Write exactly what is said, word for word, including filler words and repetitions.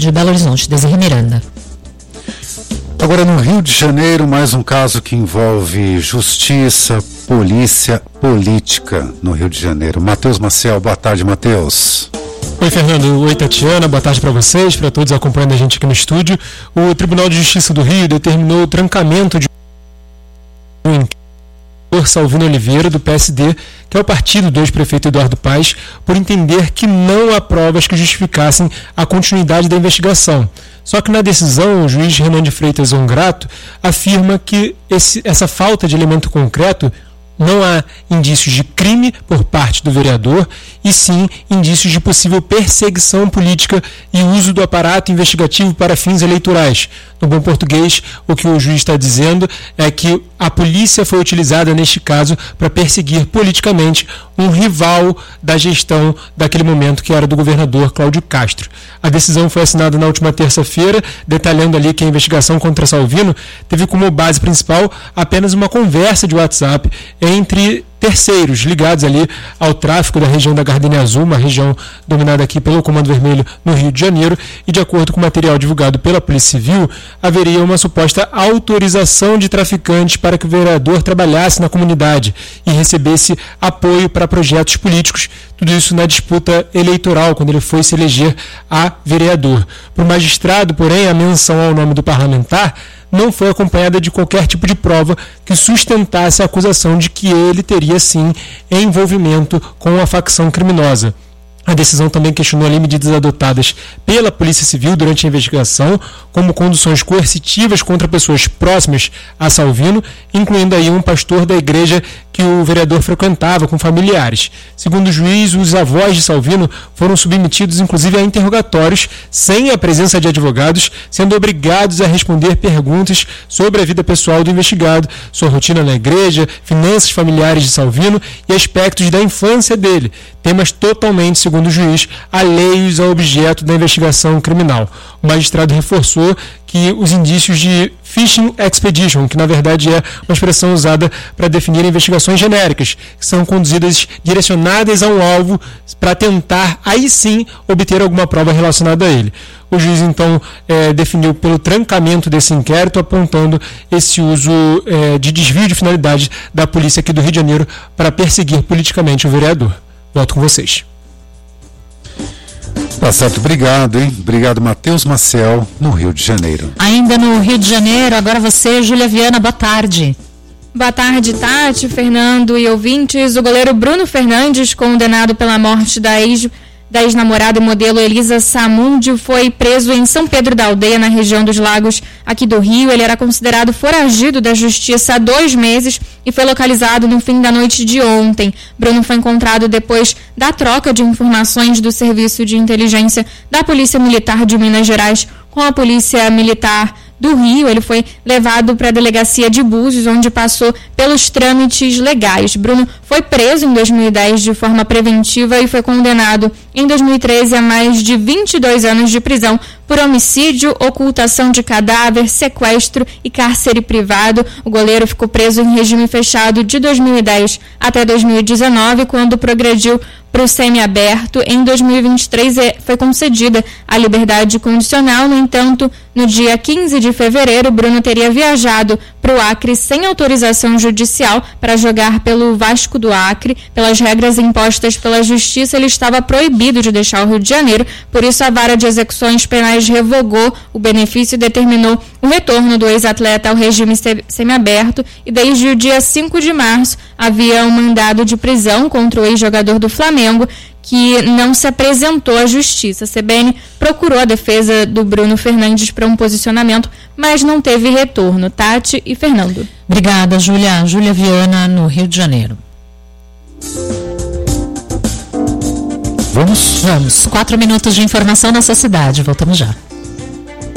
de Belo Horizonte. Desirê Miranda. Agora no Rio de Janeiro, mais um caso que envolve justiça, polícia, política no Rio de Janeiro. Matheus Maciel, boa tarde, Matheus. Oi, Fernando. Oi, Tatiana. Boa tarde para vocês, para todos acompanhando a gente aqui no estúdio. O Tribunal de Justiça do Rio determinou o trancamento de um Salvino Oliveira, do P S D, que é o partido do ex-prefeito Eduardo Paes, por entender que não há provas que justificassem a continuidade da investigação. Só que na decisão, o juiz Renan de Freitas Ongrato afirma que esse, essa falta de elemento concreto não há indícios de crime por parte do vereador, e sim indícios de possível perseguição política e uso do aparato investigativo para fins eleitorais. No bom português, o que o juiz está dizendo é que a polícia foi utilizada neste caso para perseguir politicamente um rival da gestão daquele momento, que era do governador Cláudio Castro. A decisão foi assinada na última terça-feira, detalhando ali que a investigação contra Salvino teve como base principal apenas uma conversa de WhatsApp entre terceiros ligados ali ao tráfico da região da Gardenia Azul, uma região dominada aqui pelo Comando Vermelho no Rio de Janeiro, e de acordo com o material divulgado pela Polícia Civil, haveria uma suposta autorização de traficantes para que o vereador trabalhasse na comunidade e recebesse apoio para projetos políticos, tudo isso na disputa eleitoral, quando ele foi se eleger a vereador. Para o magistrado, porém, a menção ao nome do parlamentar não foi acompanhada de qualquer tipo de prova que sustentasse a acusação de que ele teria, sim, envolvimento com a facção criminosa. A decisão também questionou ali medidas adotadas pela Polícia Civil durante a investigação, como conduções coercitivas contra pessoas próximas a Salvino, incluindo aí um pastor da igreja que o vereador frequentava com familiares. Segundo o juiz, os avós de Salvino foram submetidos inclusive a interrogatórios sem a presença de advogados, sendo obrigados a responder perguntas sobre a vida pessoal do investigado, sua rotina na igreja, finanças familiares de Salvino e aspectos da infância dele, temas totalmente, segundo o juiz, alheios ao objeto da investigação criminal. O magistrado reforçou que os indícios de Fishing Expedition, que na verdade é uma expressão usada para definir investigações genéricas, que são conduzidas direcionadas a um alvo para tentar, aí sim, obter alguma prova relacionada a ele. O juiz, então, é, definiu pelo trancamento desse inquérito, apontando esse uso é, de desvio de finalidade da polícia aqui do Rio de Janeiro para perseguir politicamente o vereador. Volto com vocês. Tá certo, obrigado, hein? Obrigado, Matheus Maciel, no Rio de Janeiro. Ainda no Rio de Janeiro, agora você, Júlia Viana, boa tarde. Boa tarde, Tati, Fernando e ouvintes. O goleiro Bruno Fernandes, condenado pela morte da ex da ex-namorada e modelo Elisa Samudio, foi preso em São Pedro da Aldeia, na região dos Lagos, aqui do Rio. Ele era considerado foragido da justiça há dois meses e foi localizado no fim da noite de ontem. Bruno foi encontrado depois da troca de informações do Serviço de Inteligência da Polícia Militar de Minas Gerais com a Polícia Militar do Rio. Ele foi levado para a delegacia de Búzios, onde passou pelos trâmites legais. Bruno foi preso em dois mil e dez de forma preventiva e foi condenado em dois mil e treze a mais de vinte e dois anos de prisão por homicídio, ocultação de cadáver, sequestro e cárcere privado. O goleiro ficou preso em regime fechado de dois mil e dez até dois mil e dezenove, quando progrediu para o semiaberto. Em dois mil e vinte e três foi concedida a liberdade condicional. No entanto, no dia quinze de fevereiro, Bruno teria viajado para o Acre sem autorização judicial para jogar pelo Vasco do Acre. Pelas regras impostas pela Justiça, ele estava proibido de deixar o Rio de Janeiro, por isso a Vara de Execuções Penais revogou o benefício e determinou o retorno do ex-atleta ao regime semiaberto, e desde o dia cinco de março havia um mandado de prisão contra o ex-jogador do Flamengo, que não se apresentou à Justiça. A C B N procurou a defesa do Bruno Fernandes para um posicionamento, mas não teve retorno. Tati e Fernando. Obrigada, Júlia. Júlia Viana, no Rio de Janeiro. Vamos? Vamos. Quatro minutos de informação nessa cidade. Voltamos já.